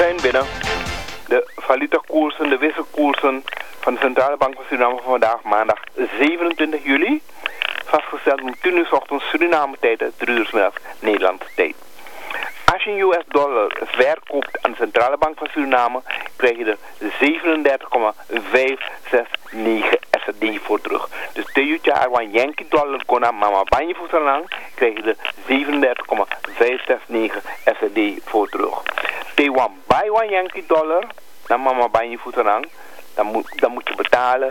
zijn binnen. De valutakoersen, de wisselkoersen van de Centrale Bank van Suriname van vandaag, maandag 27 juli. Vastgesteld om 10 uur 's ochtends Suriname tijd, 3 uur 's middags Nederlandse tijd. Als je een US dollar verkoopt aan de Centrale Bank van Suriname, krijg je er 37,569 SRD voor terug. Dus tegenwoordig een Yankee dollar kon aan mama banje voor zo lang, krijg je er 37,569 SRD voor terug. Tewan bij een Yankee dollar, naar mama banje voor zo lang, dan moet je betalen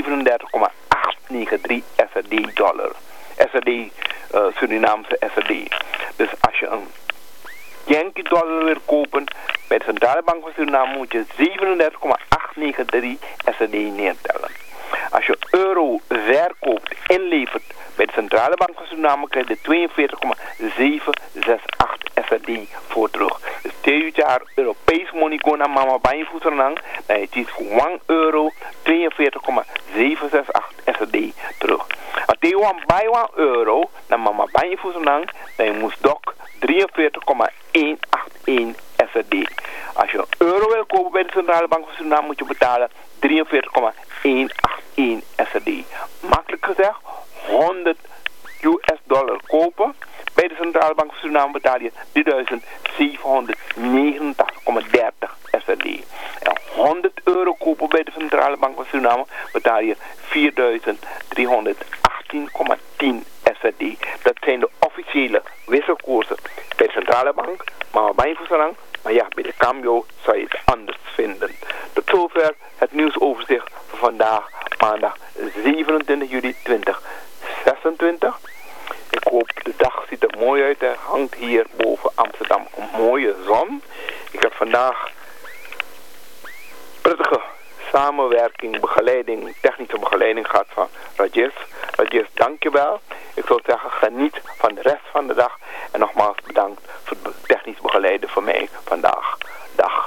37,893 SRD dollar. SRD, Surinaamse SRD. Dus als je een Yankee dollar wil kopen bij de Centrale Bank van Suriname, moet je 37,893 SRD neertellen. Als je euro verkoopt, inlevert bij de Centrale Bank van Suriname, krijg je 42,768 SRD voor terug. Dus dit jaar Europees money kon naar mama banje voeternang, dan je het voor 1 euro 42,768 SRD terug. Als je bij 1 euro naar mama banje voeternang, dan je moest dok 43,181 SRD. Als je een euro wil kopen bij de Centrale Bank van Suriname, moet je betalen 43,181 SRD. Makkelijk gezegd, 100 US dollar kopen. Bij de Centrale Bank van Suriname betaal je 3789,30 SRD. En 100 euro kopen bij de Centrale Bank van Suriname betaal je 4318,10 SRD. Dat zijn de officiële wisselkoersen bij de Centrale Bank, maar bij Voedsel. Maar ja, bij de Cambio zou je het anders vinden. Tot zover het nieuwsoverzicht van vandaag, maandag 27 juli 2026. Ik hoop, de dag ziet er mooi uit. Er hangt hier boven Amsterdam een mooie zon. Ik heb vandaag prettige samenwerking, begeleiding, technische begeleiding gehad van Rajesh. Rajesh, dankjewel. Ik zou zeggen, geniet van de rest van de dag. En nogmaals bedankt voor het technisch begeleiden van mij vandaag. Dag.